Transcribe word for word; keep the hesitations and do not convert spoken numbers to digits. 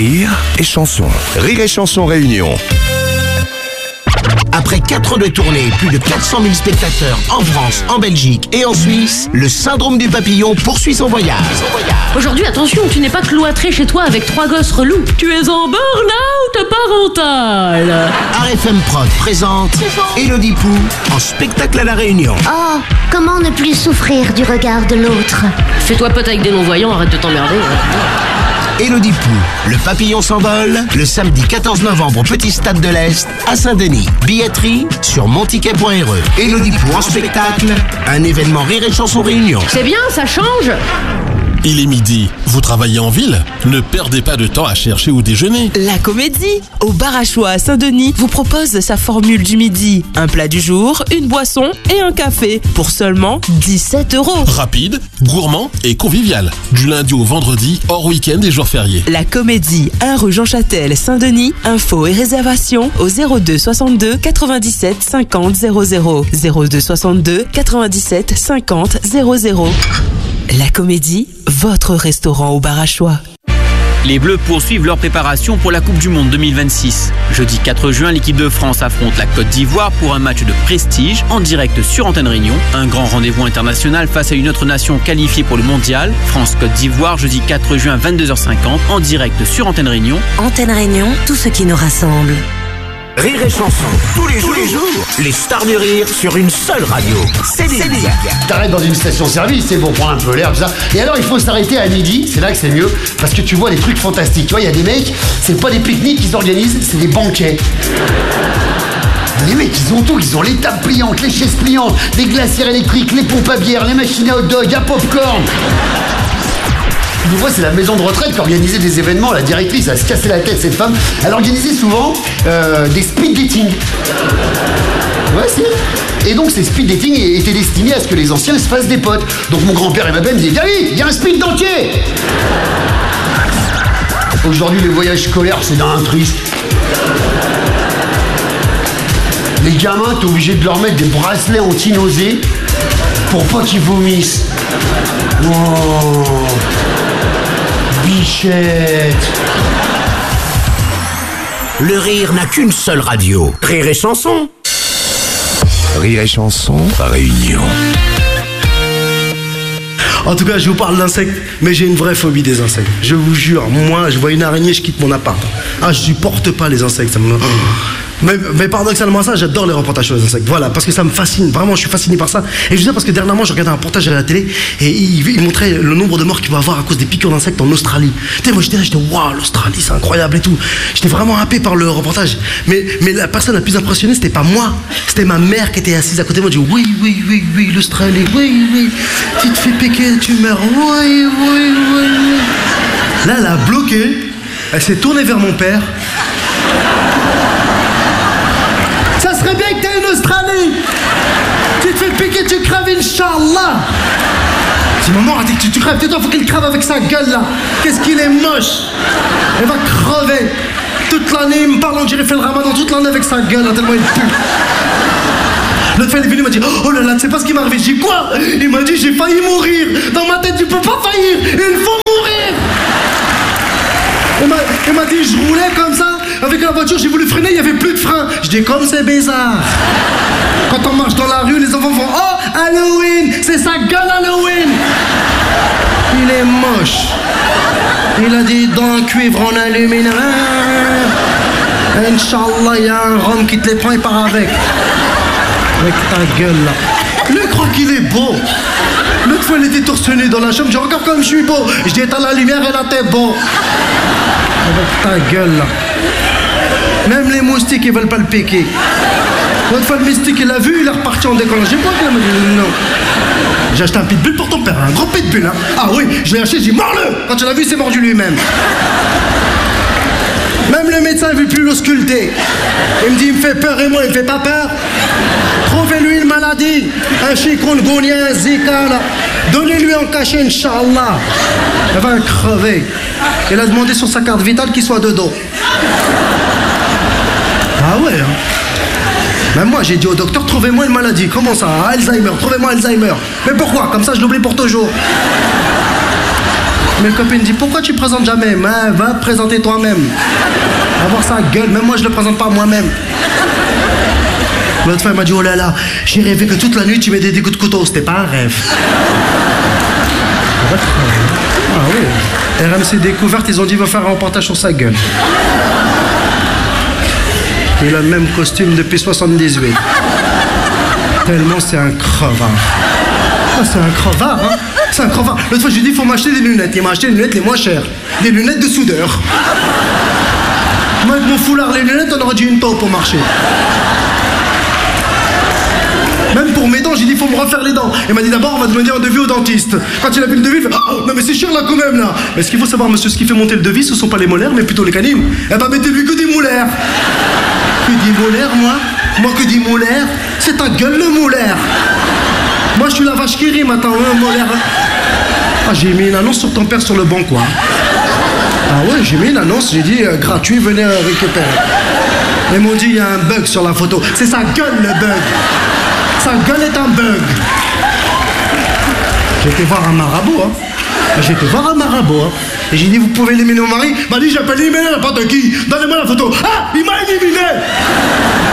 Rire et chanson. Rire et chanson réunion. Après quatre ans de tournée, plus de quatre cent mille spectateurs en France, en Belgique et en Suisse, le syndrome du papillon poursuit son voyage. Son voyage. Aujourd'hui, attention, tu n'es pas cloîtré chez toi avec trois gosses relous. Tu es en burn-out parental. R F M Prod présente Élodie Pou en spectacle à La Réunion. Oh, comment ne plus souffrir du regard de l'autre? Fais-toi pote avec des non-voyants, arrête de t'emmerder. Élodie Pou, le papillon s'envole, le samedi quatorze novembre au Petit Stade de l'Est, à Saint-Denis. Billetterie sur monticket point r e. Élodie Pou en spectacle, un événement Rire et chanson réunion. C'est bien, ça change. Il est midi, vous travaillez en ville? Ne perdez pas de temps à chercher où déjeuner. La Comédie, au bar à choix à Saint-Denis, vous propose sa formule du midi. Un plat du jour, une boisson et un café pour seulement dix-sept euros. Rapide, gourmand et convivial. Du lundi au vendredi, hors week-end et jours fériés. La Comédie, un rue Jean Châtel, Saint-Denis. Infos et réservations au zéro deux soixante-deux quatre-vingt-dix-sept cinquante zéro zéro. zéro deux soixante-deux quatre-vingt-dix-sept cinquante zéro zéro. La Comédie, votre restaurant au bar à choix. Les Bleus poursuivent leur préparation pour la Coupe du Monde deux mille vingt-six. Jeudi quatre juin, l'équipe de France affronte la Côte d'Ivoire pour un match de prestige en direct sur Antenne Réunion. Un grand rendez-vous international face à une autre nation qualifiée pour le mondial. France-Côte d'Ivoire, jeudi quatre juin, vingt-deux heures cinquante, en direct sur Antenne Réunion. Antenne Réunion, tout ce qui nous rassemble. Rire et chanson, tous les jours, tous les jours, les stars du rire sur une seule radio. C'est des T'arrêtes dans une station-service, c'est pour prendre un peu l'air, tout ça. Et alors, il faut s'arrêter à midi, c'est là que c'est mieux, parce que tu vois des trucs fantastiques. Tu vois, il y a des mecs, c'est pas des pique-niques qu'ils organisent, c'est des banquets. Les mecs, ils ont tout, ils ont les tables pliantes, les chaises pliantes, les glacières électriques, les pompes à bière, les machines à hot dog, à popcorn. Une fois, c'est la maison de retraite qui organisait des événements. La directrice, elle se cassait la tête, cette femme. Elle organisait souvent euh, des speed dating. Ouais, si. Et donc, ces speed dating étaient destinés à ce que les anciens se fassent des potes. Donc, mon grand-père et ma belle me disaient: viens vite, il y a un speed dentier. Aujourd'hui, les voyages scolaires, c'est d'un triste. Les gamins, t'es obligé de leur mettre des bracelets anti-nausées pour pas qu'ils vomissent. Oh. Bichette. Le rire n'a qu'une seule radio. Rire et chanson. Rire et chanson réunion. En tout cas, je vous parle d'insectes, mais j'ai une vraie phobie des insectes. Je vous jure, moi, je vois une araignée, je quitte mon appart. Ah, je supporte pas les insectes. Ça me... Mais, mais paradoxalement ça, j'adore les reportages sur les insectes. Voilà, parce que ça me fascine. Vraiment, je suis fasciné par ça. Et je veux dire parce que dernièrement, je regardais un reportage à la télé et il, il montrait le nombre de morts qu'il va avoir à cause des piqûres d'insectes en Australie. Tu sais, moi j'étais là, j'étais waouh, l'Australie, c'est incroyable et tout. J'étais vraiment happé par le reportage. Mais, mais la personne la plus impressionnée, c'était pas moi. C'était ma mère qui était assise à côté de moi. Je dis oui, oui, oui, oui, l'Australie, oui, oui. Tu te fais piquer, tu meurs, oui, oui, oui, oui. Là, elle a bloqué. Elle s'est tournée vers mon père. Ça serait bien que t'aies une Australie. Tu te fais piquer, tu crèves, Inch'Allah. Si maman a dit que tu, tu crèves, tais-toi, faut qu'il crève avec sa gueule là. Qu'est-ce qu'il est moche. Elle va crever. Toute l'année, il me parle, on dirait qu'il fait le ramadan toute l'année avec sa gueule, là, tellement il pue. L'autre fois, il est venu, il m'a dit: oh là là, tu sais pas ce qui m'est arrivé. J'ai dit: quoi? Il m'a dit: j'ai failli mourir. Dans ma tête, tu peux pas faillir. Il faut mourir. Il m'a, il m'a dit: je roulais comme ça. Avec la voiture, j'ai voulu freiner, il n'y avait plus de frein. Je dis: comme c'est bizarre. Quand on marche dans la rue, les enfants font: oh, Halloween, c'est sa gueule Halloween. Il est moche. Il a dit: dans le cuivre, on allume une... Inch'Allah, il y a un rhum qui te les prend et part avec. Avec ta gueule là. Lui croit qu'il est beau. L'autre fois, il était torse nu dans la chambre. Je dis: encore comme je suis beau. Je dis: éteins la lumière et là, t'es beau. Avec ta gueule là. Même les moustiques, ils veulent pas le piquer. L'autre fois, le mystique, il l'a vu, il est reparti en décollant. J'ai pas qu'il m'a dit: non. J'ai acheté un pitbull pour ton père, un gros pitbull, hein. Ah oui, je l'ai acheté, j'ai dit: mords-le. Quand tu l'as vu, il s'est mordu lui-même. Même le médecin ne veut plus l'ausculter. Il me dit: il me fait peur et moi, il me fait pas peur. Trouvez-lui une maladie, un chikungunya, un zika, là. Donnez-lui en cachet, Inch'Allah. Elle va crever. Il a demandé sur sa carte vitale qu'il soit de dos. Ah ouais, hein. Même moi, j'ai dit au docteur: trouvez-moi une maladie. Comment ça? Alzheimer, trouvez-moi Alzheimer. Mais pourquoi? Comme ça, je l'oublie pour toujours. Mes copines disent, pourquoi tu présentes jamais? Ben, va te présenter toi-même. Va voir sa gueule, même moi je le présente pas moi-même. L'autre fois, elle m'a dit, oh là là, j'ai rêvé que toute la nuit tu m'aides des coups de couteau, c'était pas un rêve. Ah oui. R M C Découverte, ils ont dit, va faire un reportage sur sa gueule. Il a le même costume depuis soixante-dix-huit. Tellement c'est un crevard. Ah, c'est un crevard, hein. C'est un crevard. L'autre fois, je lui ai dit, il faut m'acheter des lunettes. Il m'a acheté les lunettes les moins chères. Des lunettes de soudeur. Moi, avec mon foulard, les lunettes, on aurait dû une taupe pour marcher. Même pour mes dents, j'ai dit, il faut me refaire les dents. Il m'a dit, d'abord, on va demander un devis au dentiste. Quand il a vu le devis, il fait, oh, non mais c'est cher là quand même là. Mais ce qu'il faut savoir, monsieur, ce qui fait monter le devis, ce sont pas les molaires, mais plutôt les canines. Eh ben, mettez-lui que des molaires. Que des molaires, moi? Moi que des molaires? C'est ta gueule le molaire. Moi, je suis la vache qui rit maintenant, hein, molaire. Ah, j'ai mis une annonce sur ton père sur le banc, quoi. Ah ouais, j'ai mis une annonce, j'ai dit, euh, gratuit, venez euh, récupérer. Ils m'ont dit, il y a un bug sur la photo. C'est sa gueule le bug. Sa gueule est un bug. J'ai été voir un marabout, hein. J'ai été voir un marabout, hein. Et j'ai dit, vous pouvez éliminer mon mari? Il m'a dit, j'appelle éliminer n'importe qui. Donnez-moi la photo. Ah, il m'a éliminé.